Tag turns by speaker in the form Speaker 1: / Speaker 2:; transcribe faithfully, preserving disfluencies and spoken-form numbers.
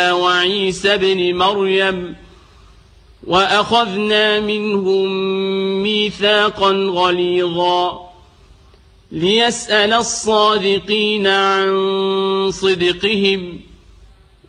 Speaker 1: وعيسى ابن مريم وأخذنا منهم ميثاقا غليظا ليسأل الصادقين عن صدقهم